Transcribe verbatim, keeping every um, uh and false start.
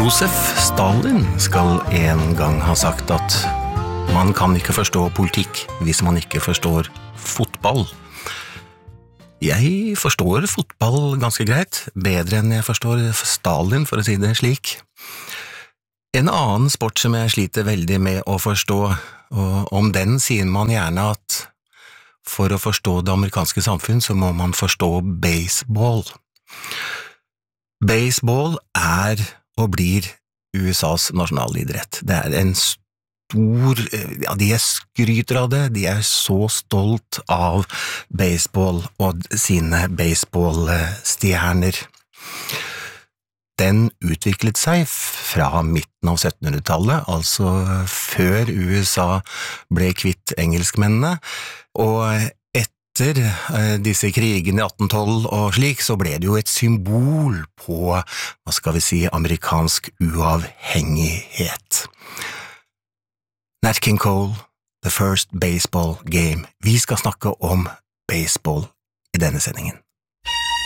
Josef Stalin skal en gang ha sagt at man kan ikke forstå politikk hvis man ikke forstår fotball. Jeg forstår fotball ganske greit, bedre enn jeg forstår Stalin, for å si det slik. En annen sport som jeg sliter veldig med å forstå, og om den sier man gjerne at for å forstå det amerikanske samfunn så må man forstå baseball. Baseball er og blir U S A's nasjonalidrett. Det er en stor, ja, de er skryter av det, de er så stolt av baseball og sine baseballstjerner. Den utviklet seg fra midten av syttenhundretallet, altså før U S A ble kvitt engelskmennene, og etter disse krigene i atten tolv og slik, så ble det jo et symbol på, hva skal vi si, amerikansk uavhengighet. Nat King Cole, The First Baseball Game. Vi skal snakke om baseball i denne sendingen.